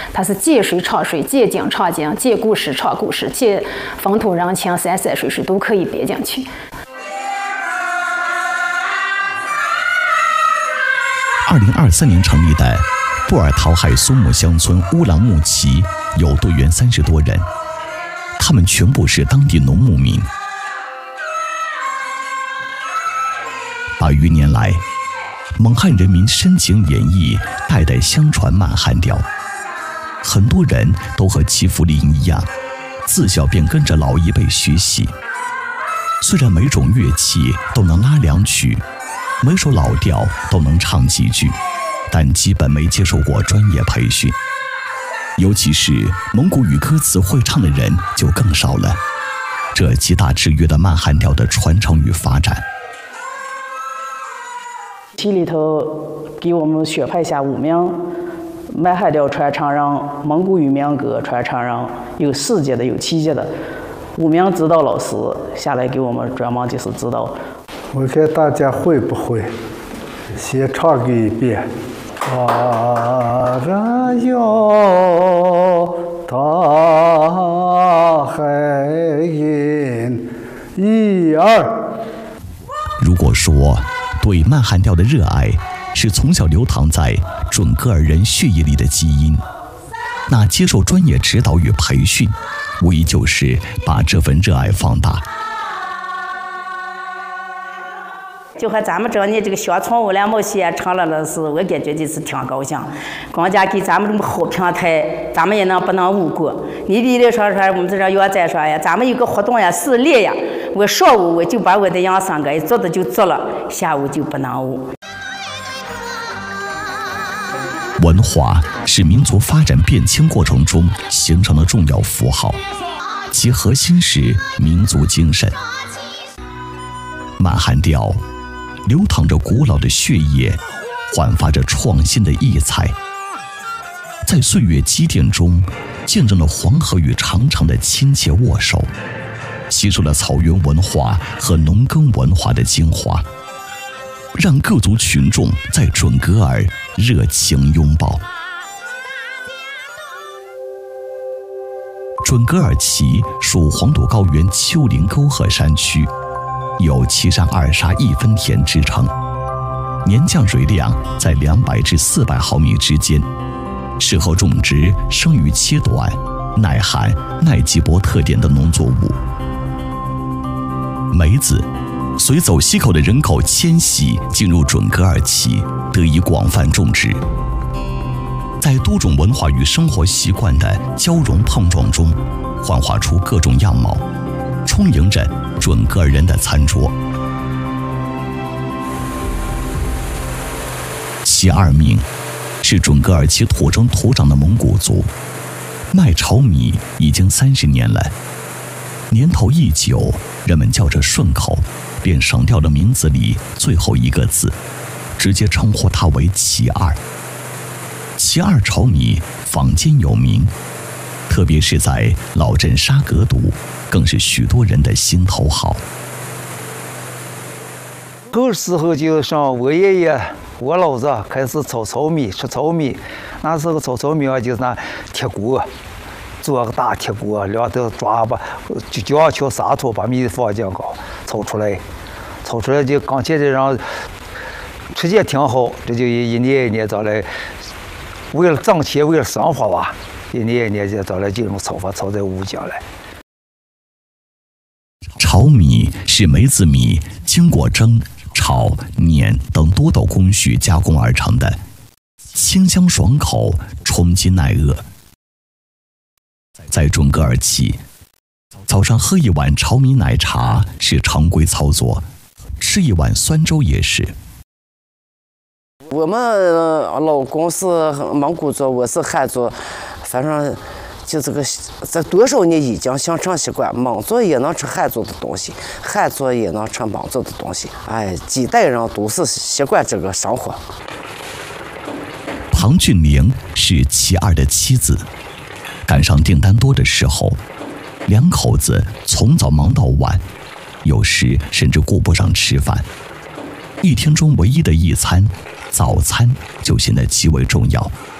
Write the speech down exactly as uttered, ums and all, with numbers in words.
它是借水唱水，借景唱景，借故事唱故事，借风土人情、山山水水都可以编进去。 二零二三年成立的布尔陶海苏木乡村乌朗木齐有队员三十多人，他们全部是当地农牧民。百余年来，蒙汉人民深情演绎，代代相传满汉调。很多人都和齐福林一样，自小便跟着老一辈学习。虽然每种乐器都能拉两曲，每首老调都能唱几句，但基本没接受过专业培训。尤其是蒙古语歌词会唱的人就更少了，这极大制约了满汉调的传承与发展。 题里头给我们选派下五名满汉调传承人、蒙古语民歌传承人，有四级的，有七级的，五名指导老师下来给我们专门就是指导。 我看大家会不会？先唱个一遍。啊啦哟，大海音，一二。 如果说对满汉调的热爱是从小流淌在准噶尔人血液里的基因，那接受专业指导与培训，无疑就是把这份热爱放大。 就和咱们这你这个乡村乌兰木齐成了的是，我感觉就是挺高兴。光家给咱们这么好平台，咱们也能不能误过？你比如说说我们这这要再说呀，咱们有个活动呀，是练呀。我上午我就把我的养生给做的就做了，下午就不能误。 文化是民族发展变迁过程中形成的重要符号，其核心是民族精神。满汉调流淌着古老的血液，焕发着创新的异彩，在岁月积淀中见证了黄河与长城的亲切握手，吸收了草原文化和农耕文化的精华，让各族群众在准噶尔热情拥抱。准噶尔旗属黄土高原丘陵沟壑山区，有七山二沙一分田之称，年降水量在两百至四百毫米之间，适合种植生育期短、耐旱、耐季播特点的农作物。梅子随走西口的人口迁徙进入准噶尔旗，得以广泛种植。在多种文化与生活习惯的交融碰撞中，幻化出各种样貌，充盈着准噶尔人的餐桌。齐二命是准噶尔旗土生土长的蒙古族，卖炒米已经三十年了。年头一久，人们叫着顺口，便省掉了名字里最后一个字，直接称呼他为齐二。齐二炒米坊间有名，特别是在老镇沙格堵，更是许多人的心头好。 古时候就上我爷爷我老子开始炒炒米吃炒米，那时候炒炒米啊就是那铁锅，做个大铁锅，两头抓把就姜敲砂土把米放进去炒出来，炒出来就刚才这让吃起挺好，这就一年一年早来，为了挣钱为了生活吧，一年一年就早来这种炒法炒在乌江来。 炒米是梅子米经过蒸、炒、碾等多道工序加工而成的，清香爽口，充饥耐饿。在准噶尔旗，早上喝一碗炒米奶茶是常规操作，吃一碗酸粥也是。 我们老公是蒙古族，我是汉族，反正就这个这多少年已经形成习惯，蒙族也能吃汉族的东西，汉族也能吃蒙族的东西，哎，几代人都是习惯这个生活。 庞俊玲是齐二的妻子，赶上订单多的时候，两口子从早忙到晚，有时甚至顾不上吃饭，一天中唯一的一餐早餐就显得极为重要。